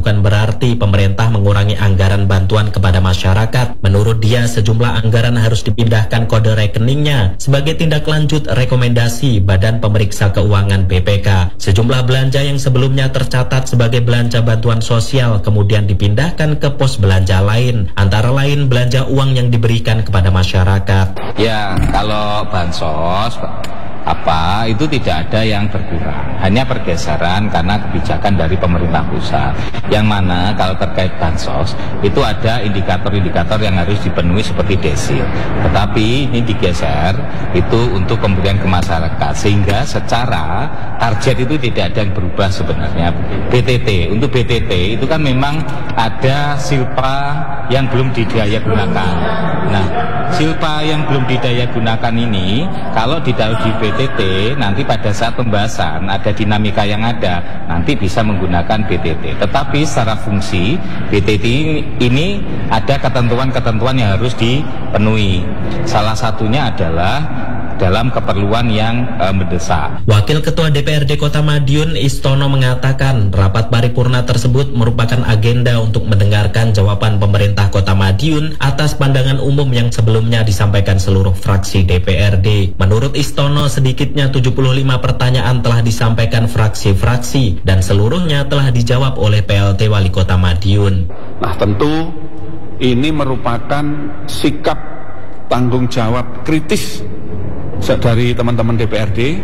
bukan berarti pemerintah mengurangi anggaran bantuan kepada masyarakat. Menurut dia, sejumlah anggaran harus dipindahkan kode rekeningnya sebagai tindak lanjut rekomendasi Badan Pemeriksa Keuangan BPK. Sejumlah belanja yang sebelumnya tercatat sebagai belanja bantuan sosial kemudian dipindahkan ke pos belanja lain, antara lain belanja uang yang diberikan kepada masyarakat. Ya, kalau bansos itu tidak ada yang berkurang, hanya pergeseran karena kebijakan dari pemerintah pusat, yang mana kalau terkait bansos itu ada indikator-indikator yang harus dipenuhi seperti desil, tetapi ini digeser itu untuk pemberian ke masyarakat, sehingga secara target itu tidak ada yang berubah sebenarnya. Untuk BTT itu kan memang ada silpa yang belum didaya gunakan. Nah, silpa yang belum didaya gunakan ini kalau ditaruh di BTT, nanti pada saat pembahasan ada dinamika yang ada, nanti bisa menggunakan BTT. Tetapi secara fungsi BTT ini ada ketentuan-ketentuan yang harus dipenuhi. Salah satunya adalah dalam keperluan yang mendesak. Wakil Ketua DPRD Kota Madiun Istono mengatakan rapat paripurna tersebut merupakan agenda untuk mendengarkan jawaban pemerintah Kota Madiun atas pandangan umum yang sebelumnya disampaikan seluruh fraksi DPRD. Menurut Istono, sedikitnya 75 pertanyaan telah disampaikan fraksi-fraksi dan seluruhnya telah dijawab oleh PLT Wali Kota Madiun. Nah, tentu ini merupakan sikap tanggung jawab kritis dari teman-teman DPRD,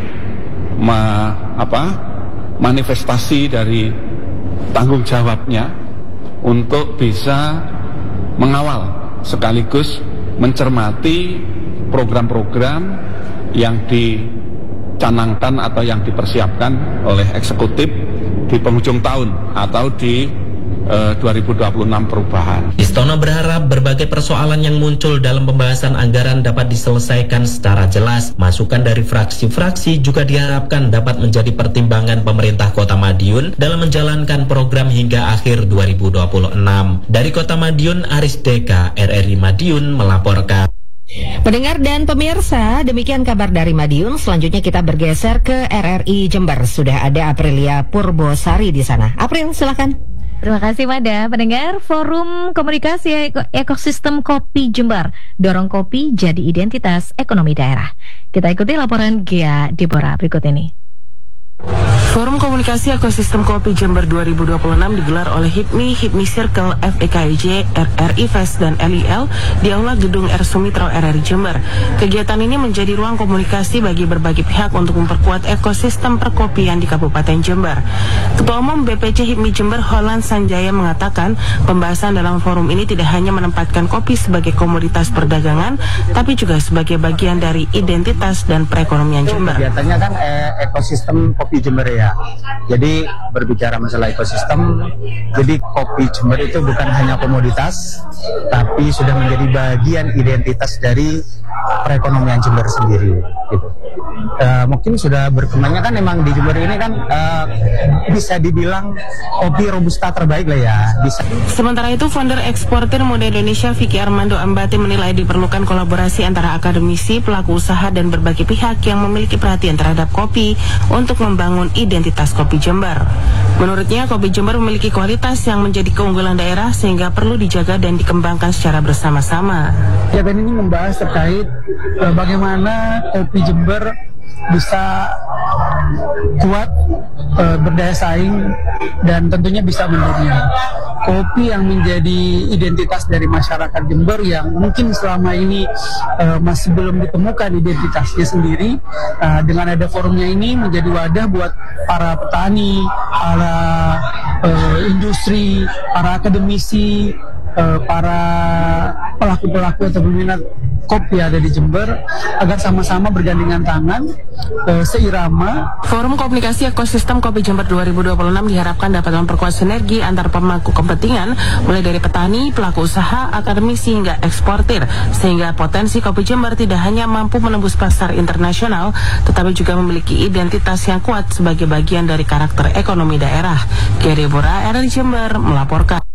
manifestasi dari tanggung jawabnya untuk bisa mengawal sekaligus mencermati program-program yang dicanangkan atau yang dipersiapkan oleh eksekutif di penghujung tahun atau di 2026 perubahan. Istono berharap berbagai persoalan yang muncul dalam pembahasan anggaran dapat diselesaikan secara jelas. Masukan dari fraksi-fraksi juga diharapkan dapat menjadi pertimbangan pemerintah Kota Madiun dalam menjalankan program hingga akhir 2026. Dari Kota Madiun, Aris Deka, RRI Madiun melaporkan. Pendengar dan pemirsa, demikian kabar dari Madiun. Selanjutnya kita bergeser ke RRI Jember. Sudah ada Aprilia Purbosari di sana. April, silakan. Terima kasih Mada. Pendengar, Forum Komunikasi Ekosistem Kopi Jember, dorong kopi jadi identitas ekonomi daerah. Kita ikuti laporan Gia Deborah berikut ini. Forum Komunikasi Ekosistem Kopi Jember 2026 digelar oleh HIPMI Circle, FEKIJ, RRI Fest, dan LIL di Aula Gedung R. Sumitro RRI Jember. Kegiatan ini menjadi ruang komunikasi bagi berbagai pihak untuk memperkuat ekosistem perkopian di Kabupaten Jember. Ketua Umum BPC HIPMI Jember, Holland Sanjaya, mengatakan pembahasan dalam forum ini tidak hanya menempatkan kopi sebagai komoditas perdagangan, tapi juga sebagai bagian dari identitas dan perekonomian Jember. Kegiatannya kan ekosistem kopi Jember ya. Jadi berbicara masalah ekosistem, jadi kopi Jember itu bukan hanya komoditas, tapi sudah menjadi bagian identitas dari perekonomian Jember sendiri. Gitu. Mungkin sudah berkembangnya kan memang di Jember ini kan bisa dibilang kopi robusta terbaik lah ya. Bisa. Sementara itu, founder eksportir muda Indonesia Vicky Armando Ambati menilai diperlukan kolaborasi antara akademisi, pelaku usaha, dan berbagai pihak yang memiliki perhatian terhadap kopi untuk membangun identitas kopi Jember. Menurutnya, kopi Jember memiliki kualitas yang menjadi keunggulan daerah sehingga perlu dijaga dan dikembangkan secara bersama-sama. Kegiatan ini membahas terkait bagaimana kopi Jember bisa kuat, berdaya saing, dan tentunya bisa mendunia. Kopi yang menjadi identitas dari masyarakat Jember yang mungkin selama ini masih belum ditemukan identitasnya sendiri, dengan ada forumnya ini menjadi wadah buat para petani, para industri, para akademisi, para pelaku-pelaku atau peminat kopi ada di Jember agar sama-sama bergandengan tangan seirama. Forum Komunikasi Ekosistem Kopi Jember 2026 diharapkan dapat memperkuat sinergi antar pemangku kepentingan mulai dari petani, pelaku usaha, akademisi hingga eksportir, sehingga potensi kopi Jember tidak hanya mampu menembus pasar internasional tetapi juga memiliki identitas yang kuat sebagai bagian dari karakter ekonomi daerah. Gia Deborah, RRI Jember melaporkan.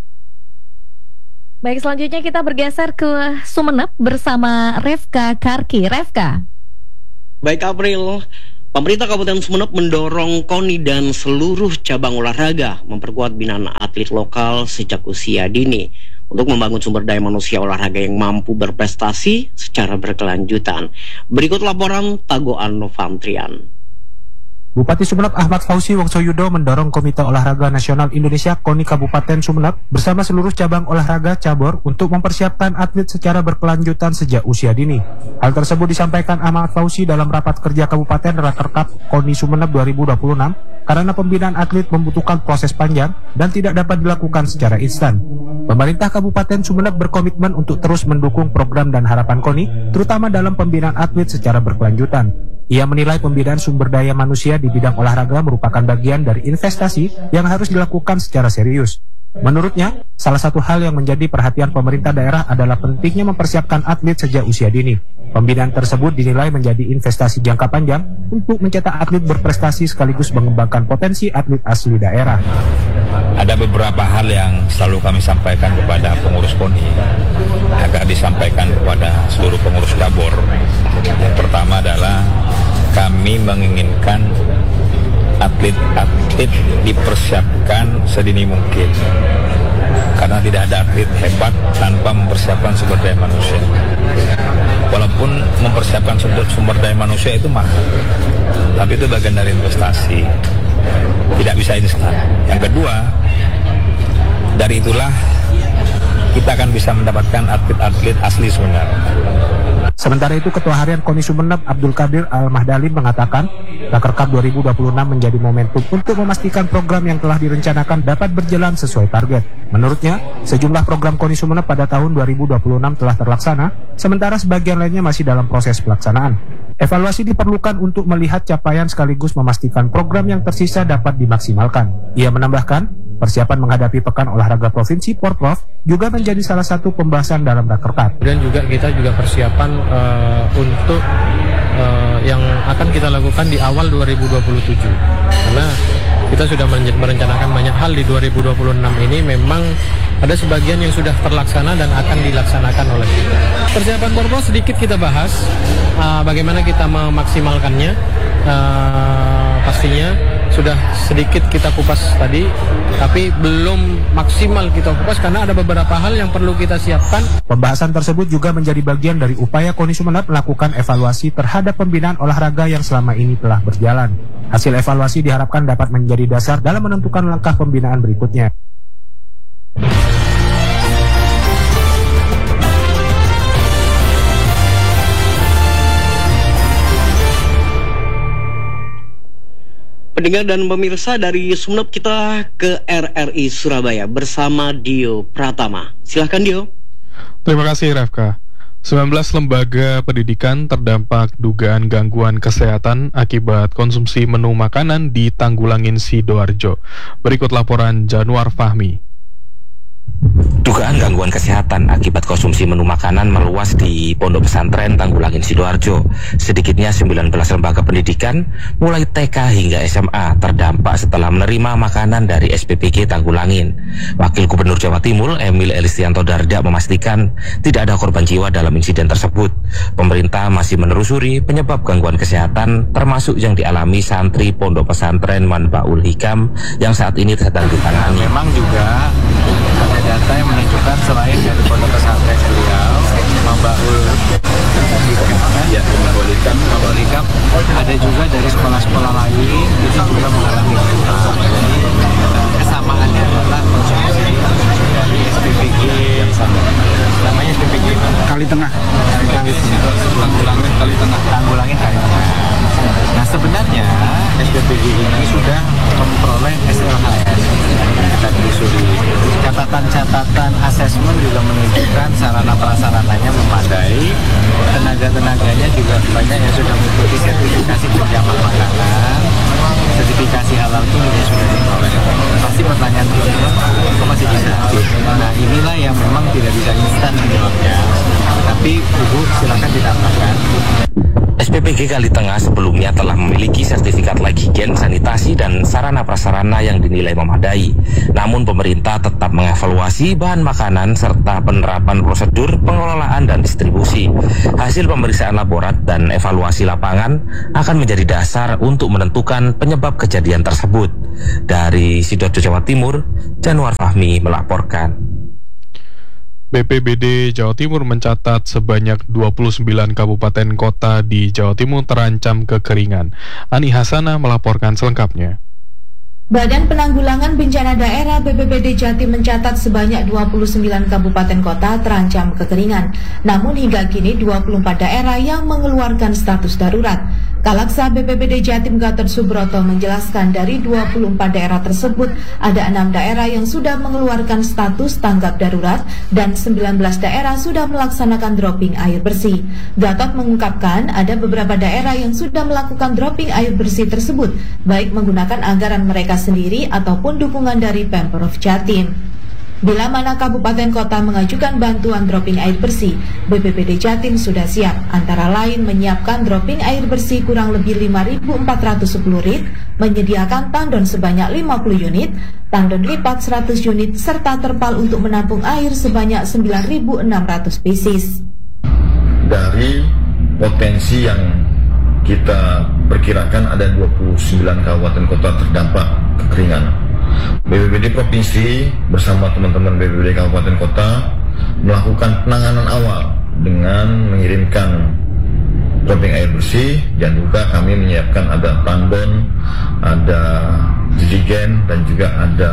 Baik, selanjutnya kita bergeser ke Sumeneb bersama Refka Karki. Refka. Baik April, Pemerintah Kabupaten Sumeneb mendorong KONI dan seluruh cabang olahraga memperkuat binaan atlet lokal sejak usia dini untuk membangun sumber daya manusia olahraga yang mampu berprestasi secara berkelanjutan. Berikut laporan Tagoan Novantrian. Bupati Sumeneb Ahmad Fauzi Wongsoyudo mendorong Komite Olahraga Nasional Indonesia KONI Kabupaten Sumeneb bersama seluruh cabang olahraga cabur untuk mempersiapkan atlet secara berkelanjutan sejak usia dini. Hal tersebut disampaikan Ahmad Fauzi dalam rapat kerja Kabupaten Rakerkap KONI Sumeneb 2026 karena pembinaan atlet membutuhkan proses panjang dan tidak dapat dilakukan secara instan. Pemerintah Kabupaten Sumeneb berkomitmen untuk terus mendukung program dan harapan KONI, terutama dalam pembinaan atlet secara berkelanjutan. Ia menilai pembinaan sumber daya manusia di bidang olahraga merupakan bagian dari investasi yang harus dilakukan secara serius. Menurutnya, salah satu hal yang menjadi perhatian pemerintah daerah adalah pentingnya mempersiapkan atlet sejak usia dini. Pembinaan tersebut dinilai menjadi investasi jangka panjang untuk mencetak atlet berprestasi sekaligus mengembangkan potensi atlet asli daerah. Ada beberapa hal yang selalu kami sampaikan kepada pengurus KONI, agar disampaikan kepada seluruh pengurus cabur. Yang pertama adalah kami menginginkan atlet-atlet dipersiapkan sedini mungkin, karena tidak ada atlet hebat tanpa mempersiapkan sumber daya manusia. Walaupun mempersiapkan sumber daya manusia itu mahal, tapi itu bagian dari investasi, tidak bisa instan. Yang kedua, dari itulah kita akan bisa mendapatkan atlet-atlet asli sebenarnya. Sementara itu, Ketua Harian KONI Sumeneb Abdul Qadir Al-Mahdali mengatakan, Rakerkap 2026 menjadi momentum untuk memastikan program yang telah direncanakan dapat berjalan sesuai target. Menurutnya, sejumlah program KONI Sumeneb pada tahun 2026 telah terlaksana, sementara sebagian lainnya masih dalam proses pelaksanaan. Evaluasi diperlukan untuk melihat capaian sekaligus memastikan program yang tersisa dapat dimaksimalkan. Ia menambahkan, persiapan menghadapi Pekan Olahraga Provinsi Porprov juga menjadi salah satu pembahasan dalam Rakerkap. Dan juga kita persiapan untuk yang akan kita lakukan di awal 2027. Karena kita sudah merencanakan banyak hal di 2026 ini, memang ada sebagian yang sudah terlaksana dan akan dilaksanakan oleh kita. Persiapan Porprov sedikit kita bahas, bagaimana kita memaksimalkannya. Pastinya sudah sedikit kita kupas tadi, tapi belum maksimal kita kupas karena ada beberapa hal yang perlu kita siapkan. Pembahasan tersebut juga menjadi bagian dari upaya KONI Sumeneb melakukan evaluasi terhadap pembinaan olahraga yang selama ini telah berjalan. Hasil evaluasi diharapkan dapat menjadi dasar dalam menentukan langkah pembinaan berikutnya. Pendengar dan pemirsa, dari Sumeneb kita ke RRI Surabaya bersama Dio Pratama. Silahkan Dio. Terima kasih Rafka. 19 lembaga pendidikan terdampak dugaan gangguan kesehatan akibat konsumsi menu makanan di Tanggulangin Sidoarjo. Berikut laporan Januar Fahmi. Dugaan gangguan kesehatan akibat konsumsi menu makanan meluas di Pondok Pesantren Tanggulangin Sidoarjo. Sedikitnya 19 lembaga pendidikan mulai TK hingga SMA terdampak setelah menerima makanan dari SPPG Tanggulangin. Wakil Gubernur Jawa Timur Emil Elistianto Dardak memastikan tidak ada korban jiwa dalam insiden tersebut. Pemerintah masih menelusuri penyebab gangguan kesehatan termasuk yang dialami santri Pondok Pesantren Manbaul Hikam yang saat ini sedang ditangani. Memang juga ada data yang menunjukkan selain dari Pondok Pesantren beliau, Manbaul Hikam, ada juga dari sekolah-sekolah lain itu juga mengalami gangguan. Jadi kesamaannya adalah konsumsi dari SPPG yang sama. Namanya SPPG Kali Tengah. Tanggulangin Kali Tengah. Nah sebenarnya SPPG ini sudah memperoleh SLHS. Kita telusuri. Catatan-catatan asesmen juga menunjukkan sarana prasarananya memadai, tenaga-tenaganya juga banyak yang sudah mengikuti sertifikasi penjamak makanan, sertifikasi halal pun juga sudah diperoleh. Pasti pertanyaan teman-teman, kok masih bisa? Nah inilah yang memang tidak bisa instan menjawabnya, tapi Ibu silakan ditambahkan. SPPG Kalitengah sebelumnya telah memiliki sertifikat layak higien, sanitasi, dan sarana prasarana yang dinilai memadai. Namun pemerintah tetap mengevaluasi bahan makanan serta penerapan prosedur pengelolaan dan distribusi. Hasil pemeriksaan laborat dan evaluasi lapangan akan menjadi dasar untuk menentukan penyebab kejadian tersebut. Dari Sidoarjo, Jawa Timur, Januar Fahmi melaporkan. BPBD Jawa Timur mencatat sebanyak 29 kabupaten kota di Jawa Timur terancam kekeringan. Ani Hasana melaporkan selengkapnya. Badan Penanggulangan Bencana Daerah BPBD Jatim mencatat sebanyak 29 kabupaten kota terancam kekeringan. Namun hingga kini 24 daerah yang mengeluarkan status darurat. Kalaksa BPBD Jatim Gatot Subroto menjelaskan dari 24 daerah tersebut ada 6 daerah yang sudah mengeluarkan status tanggap darurat dan 19 daerah sudah melaksanakan dropping air bersih. Gatot mengungkapkan ada beberapa daerah yang sudah melakukan dropping air bersih tersebut, baik menggunakan anggaran mereka sendiri ataupun dukungan dari Pemprov Jatim. Bila mana kabupaten kota mengajukan bantuan dropping air bersih, BPBD Jatim sudah siap, antara lain menyiapkan dropping air bersih kurang lebih 5.410 rit, menyediakan tandon sebanyak 50 unit, tandon lipat 100 unit, serta terpal untuk menampung air sebanyak 9.600 pieces. Dari potensi yang kita perkirakan ada 29 kabupaten kota terdampak kekeringan. BPBD Provinsi bersama teman-teman BPBD Kabupaten Kota melakukan penanganan awal dengan mengirimkan dropping air bersih, dan juga kami menyiapkan ada tandon, ada jerigen, dan juga ada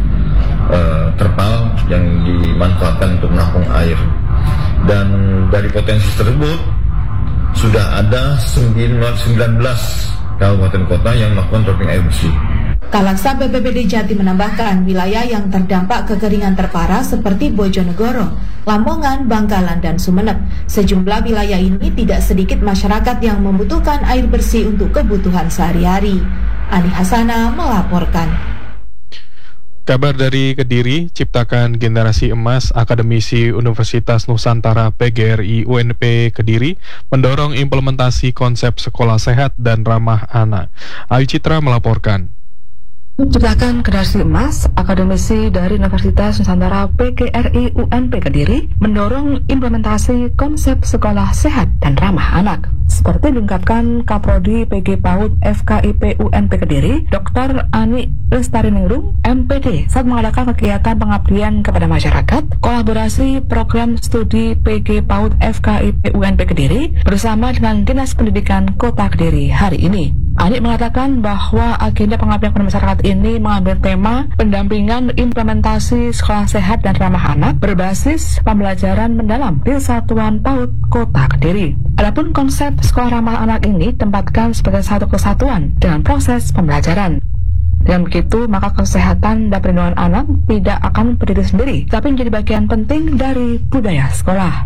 terpal yang dimanfaatkan untuk menampung air. Dan dari potensi tersebut sudah ada 19 kabupaten kota yang melakukan dropping air bersih. Kalaksa BPBD Jatim menambahkan wilayah yang terdampak kekeringan terparah seperti Bojonegoro, Lamongan, Bangkalan, dan Sumeneb. Sejumlah wilayah ini tidak sedikit masyarakat yang membutuhkan air bersih untuk kebutuhan sehari-hari. Ani Hasana melaporkan. Kabar dari Kediri, Ciptakan Generasi Emas Akademisi Universitas Nusantara PGRI UNP Kediri mendorong implementasi konsep sekolah sehat dan ramah anak. Ayu Citra melaporkan. Ciptakan Generasi Emas Akademisi dari Universitas Nusantara PGRI UNP Kediri mendorong implementasi konsep sekolah sehat dan ramah anak. Seperti diungkapkan Kaprodi PG PAUD FKIP UNP Kediri, Dr. Ani Lestariningrum, MPD, saat mengadakan kegiatan pengabdian kepada masyarakat, kolaborasi program studi PG PAUD FKIP UNP Kediri bersama dengan Dinas Pendidikan Kota Kediri hari ini. Ani mengatakan bahwa agenda pengabdian kepada masyarakat ini mengambil tema pendampingan implementasi sekolah sehat dan ramah anak berbasis pembelajaran mendalam di Satuan PAUD Kota Kediri. Adapun konsep sekolah ramah anak ini ditempatkan sebagai satu kesatuan dengan proses pembelajaran. Dengan begitu, maka kesehatan dan perlindungan anak tidak akan berdiri sendiri, tapi menjadi bagian penting dari budaya sekolah.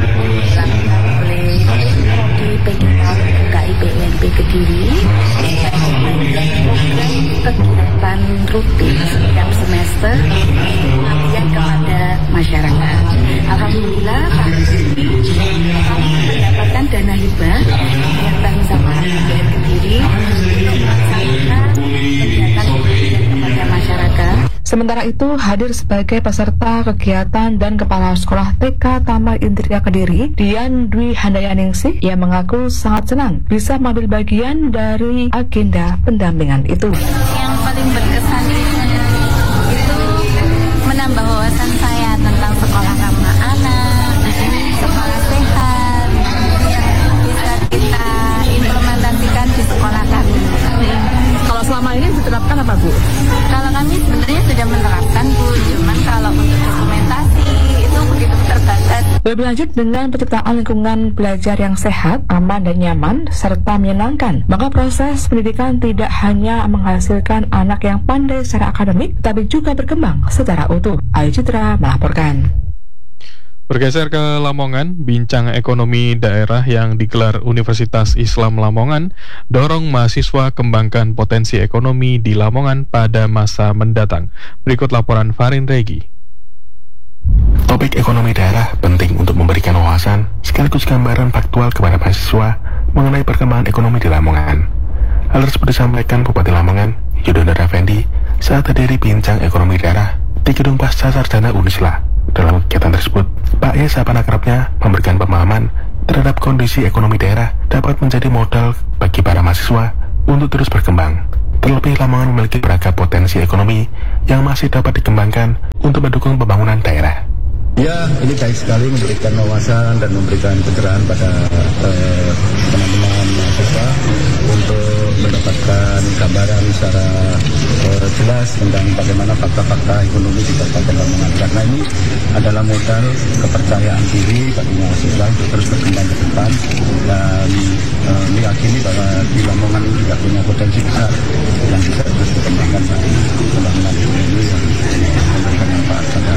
Kediri program kegiatan rutin setiap semester pengabdian kepada masyarakat. Alhamdulillah kami mendapatkan dana hibah yang kami sama PGRI Kediri untuk melaksanakan kegiatan kepada masyarakat. Sementara itu, hadir sebagai peserta kegiatan dan Kepala Sekolah TK Taman Indria Kediri, Dian Dwi Handayaningsih, yang mengaku sangat senang bisa mengambil bagian dari agenda pendampingan itu. Yang paling berkesan itu menambah wawasan saya tentang sekolah ramah anak, sekolah sehat, yang bisa kita implementasikan di sekolah kami. Kalau selama ini diterapkan apa, Bu? Kalau kami sebenarnya sudah menerapkan, Bu, cuman kalau untuk dokumentasi itu begitu terbatas. Lebih lanjut, dengan penciptaan lingkungan belajar yang sehat, aman dan nyaman, serta menyenangkan, maka proses pendidikan tidak hanya menghasilkan anak yang pandai secara akademik, tapi juga berkembang secara utuh. Ayu Citra melaporkan. Bergeser ke Lamongan, bincang ekonomi daerah yang digelar Universitas Islam Lamongan dorong mahasiswa kembangkan potensi ekonomi di Lamongan pada masa mendatang. Berikut laporan Farin Regi. Topik ekonomi daerah penting untuk memberikan wawasan sekaligus gambaran faktual kepada mahasiswa mengenai perkembangan ekonomi di Lamongan. Hal tersebut disampaikan Bupati Lamongan, Yudhoyono Effendi, saat hadiri bincang ekonomi daerah di Gedung Pasca Sarjana Unisla. Dalam kegiatan tersebut, Pak Ye sapa akrabnya memberikan pemahaman terhadap kondisi ekonomi daerah dapat menjadi modal bagi para mahasiswa untuk terus berkembang. Terlebih Lamongan memiliki beragam potensi ekonomi yang masih dapat dikembangkan untuk mendukung pembangunan daerah. Ya, ini baik sekali memberikan wawasan dan memberikan pencerahan pada teman-teman mahasiswa untuk mendapatkan gambaran secara jelas tentang bagaimana fakta-fakta ekonomi di Kabupaten Lamongan. Karena ini adalah modal kepercayaan diri bagi mahasiswa untuk terus berkembang ke depan, dan meyakini bahwa di Lamongan ini juga punya potensi besar yang bisa terus dikembangkan bagi pembangunan ekonomi yang memberikan manfaat pada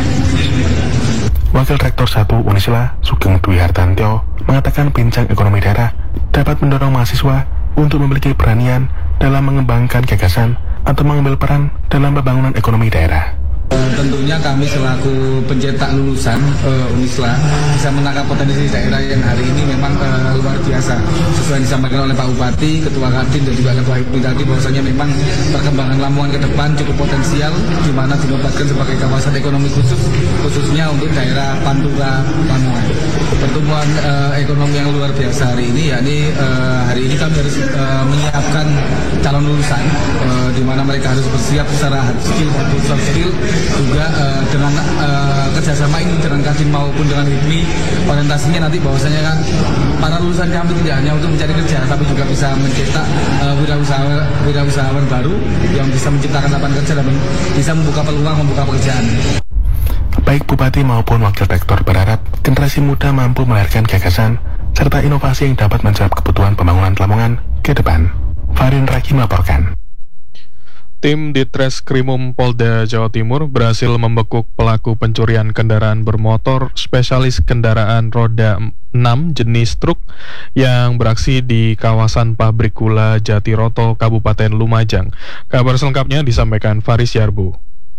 Wakil Rektor 1 Unisla, Sugeng Dwi Hartantyo, mengatakan bincang ekonomi daerah dapat mendorong mahasiswa untuk memiliki beranian dalam mengembangkan gagasan atau mengambil peran dalam pembangunan ekonomi daerah. Tentunya kami selaku pencetak lulusan Unisla bisa menangkap potensi daerah yang hari ini memang luar biasa. Sesuai yang disampaikan oleh Pak Bupati, Ketua Kadin dan juga Ketua HIPMI tadi, bahwasanya memang perkembangan Lamongan ke depan cukup potensial, di mana dinobatkan sebagai kawasan ekonomi khusus, khususnya untuk daerah Pantura Lamongan. Pertumbuhan ekonomi yang luar biasa hari ini, yakni hari ini kami harus menyiapkan calon lulusan, di mana mereka harus bersiap secara hard skill maupun soft skill. Juga dengan kerjasama ini dengan Kadin maupun dengan HIPMI, orientasinya nanti bahwasanya kan para lulusan kami tidak hanya untuk mencari kerja, tapi juga bisa mencetak wirausahawan baru yang bisa menciptakan lapangan kerja dan bisa membuka peluang, membuka pekerjaan. Baik Bupati maupun Wakil Rektor berharap generasi muda mampu melahirkan gagasan serta inovasi yang dapat menjawab kebutuhan pembangunan Lamongan ke depan. Farin Raki melaporkan. Tim Ditreskrimum Polda Jawa Timur berhasil membekuk pelaku pencurian kendaraan bermotor spesialis kendaraan roda 6 jenis truk yang beraksi di kawasan pabrik gula Jatiroto, Kabupaten Lumajang. Kabar selengkapnya disampaikan Faris Yarbu.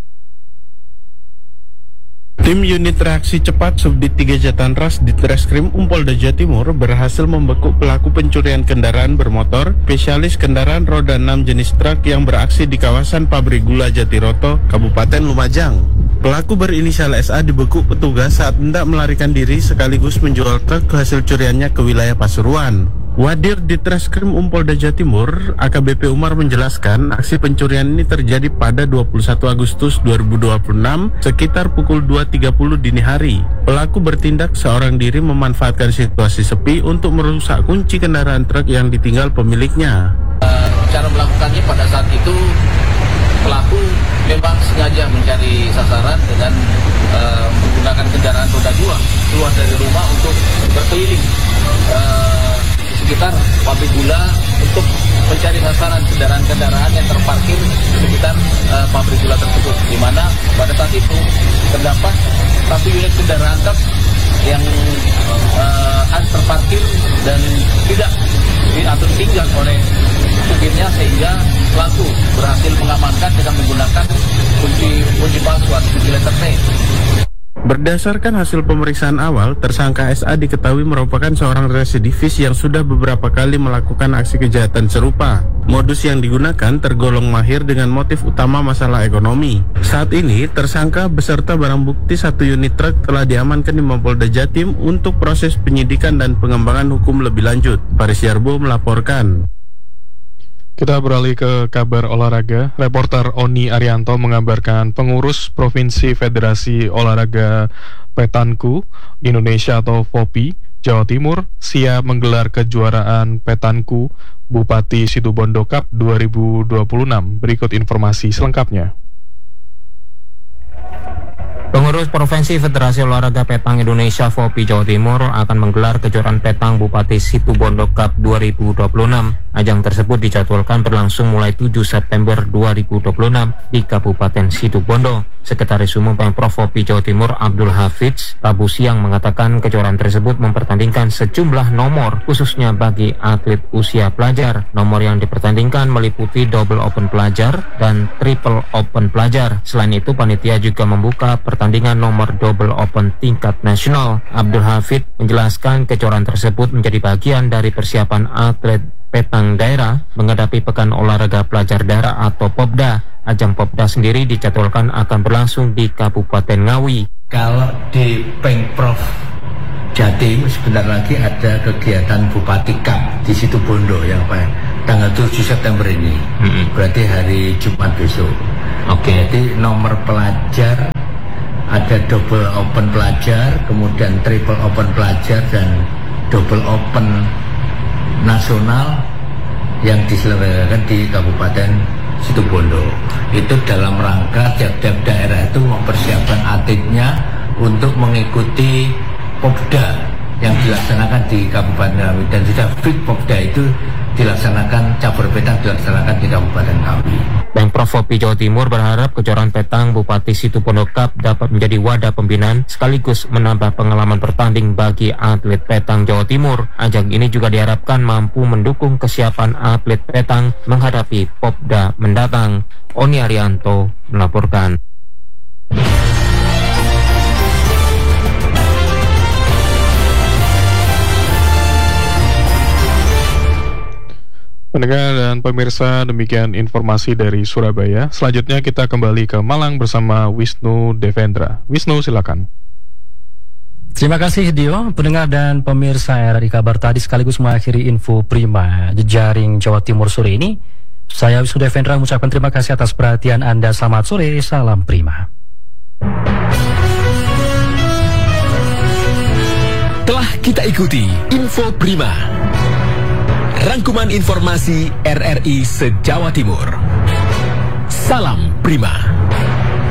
Tim Unit Reaksi Cepat Subdit 3 Jatanras Ditreskrim Polda Jawa Timur berhasil membekuk pelaku pencurian kendaraan bermotor spesialis kendaraan roda 6 jenis truk yang beraksi di kawasan pabrik gula Jatiroto, Kabupaten Lumajang. Pelaku berinisial SA dibekuk petugas saat hendak melarikan diri sekaligus menjual truk hasil curiannya ke wilayah Pasuruan. Wadir Ditreskrim Polda Jawa Timur, AKBP Umar menjelaskan aksi pencurian ini terjadi pada 21 Agustus 2026 sekitar pukul 2.30 dini hari. Pelaku bertindak seorang diri memanfaatkan situasi sepi untuk merusak kunci kendaraan truk yang ditinggal pemiliknya. Cara melakukannya pada saat itu pelaku memang sengaja mencari sasaran dengan menggunakan kendaraan roda 2 keluar dari rumah untuk berkeliling sekitar pabrik gula untuk mencari sasaran kendaraan-kendaraan yang terparkir di sekitar pabrik gula tersebut, di mana pada saat itu terdapat satu unit kendaraan truk yang terparkir dan tidak ditinggal oleh supirnya, sehingga pelaku berhasil mengamankan dengan menggunakan kunci palsu atau kunci letter T. Berdasarkan hasil pemeriksaan awal, tersangka SA diketahui merupakan seorang residivis yang sudah beberapa kali melakukan aksi kejahatan serupa. Modus yang digunakan tergolong mahir dengan motif utama masalah ekonomi. Saat ini, tersangka beserta barang bukti 1 unit truk telah diamankan di Mapolda Jatim untuk proses penyidikan dan pengembangan hukum lebih lanjut. Faris Yarbo melaporkan. Kita beralih ke kabar olahraga. Reporter Oni Arianto mengabarkan pengurus Provinsi Federasi Olahraga Petanku Indonesia atau FOPI Jawa Timur siap menggelar kejuaraan Petanku Bupati Situbondo Cup 2026. Berikut informasi selengkapnya. Pengurus Provinsi Federasi Olahraga Petang Indonesia FOPI Jawa Timur akan menggelar kejuaraan petang Bupati Situbondo Cup 2026. Ajang tersebut dijadwalkan berlangsung mulai 7 September 2026 di Kabupaten Situbondo. Sekretaris Umum Pemprov FOPI Jawa Timur Abdul Hafidz Rabu siang mengatakan kejuaraan tersebut mempertandingkan sejumlah nomor khususnya bagi atlet usia pelajar. Nomor yang dipertandingkan meliputi double open pelajar dan triple open pelajar. Selain itu, panitia juga membuka pertandingan dengan nomor double open tingkat nasional. Abdul Hafid menjelaskan kejuaraan tersebut menjadi bagian dari persiapan atlet petang daerah menghadapi Pekan Olahraga Pelajar Daerah atau Popda. Ajang Popda sendiri dijadwalkan akan berlangsung di Kabupaten Ngawi. Kalau di Pemprov Jatim sebentar lagi ada kegiatan Bupati Cup di Situbondo yang tanggal 7 September ini. Berarti hari Jumat besok. Jadi nomor pelajar ada double open pelajar, kemudian triple open pelajar dan double open nasional yang diselenggarakan di Kabupaten Situbondo. Itu dalam rangka tiap-tiap daerah itu mempersiapkan atletnya untuk mengikuti Popda yang dilaksanakan di Kabupaten Ngawi, dan sudah fit Popda itu dilaksanakan, cabur petang dilaksanakan di Kabupaten Ngawi. Pemprov Fopi Jawa Timur berharap kejuaraan petang Bupati Situbondo Cup dapat menjadi wadah pembinaan sekaligus menambah pengalaman bertanding bagi atlet petang Jawa Timur. Ajang ini juga diharapkan mampu mendukung kesiapan atlet petang menghadapi Popda mendatang. Oni Arianto melaporkan. Pendengar dan pemirsa, demikian informasi dari Surabaya. Selanjutnya kita kembali ke Malang bersama Wisnu Devendra. Wisnu, silakan. Terima kasih Dio. Pendengar dan pemirsa RRI Kabar tadi sekaligus mengakhiri info Prima Jejaring Jawa Timur sore ini. Saya Wisnu Devendra mengucapkan terima kasih atas perhatian Anda. Selamat sore, salam Prima. Telah kita ikuti info Prima, rangkuman informasi RRI se-Jawa Timur. Salam Prima.